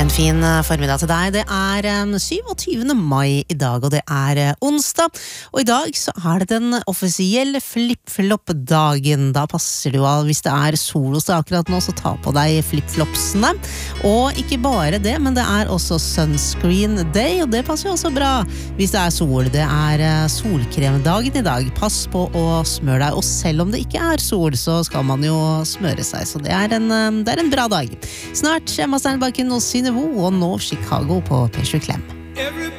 En fin formiddag til deg. Det 27. mai I dag, og det onsdag. Og I dag så det den offisielle flip-flop-dagen. Da passer det jo hvis det sol hos deg akkurat nå, så ta på deg flip-flopsene. Og ikke bare det, men det også sunscreen day, og det passer jo også bra hvis det sol. Det solkremdagen I dag. Pass på å smøre deg, og selv om det ikke sol, så skal man jo smøre seg. Så det en bra dag. Snart Emma Steinbakken og Synnøve og nå Chicago på P7 Klem.